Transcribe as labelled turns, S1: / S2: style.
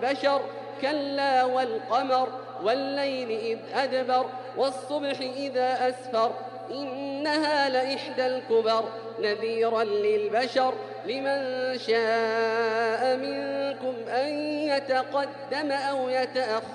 S1: بشر كلا والقمر والليل إذ أدبر والصبح إذا أسفر إنها لإحدى الكبر نذيرا للبشر لمن شاء منكم أن يتقدم أو يتأخر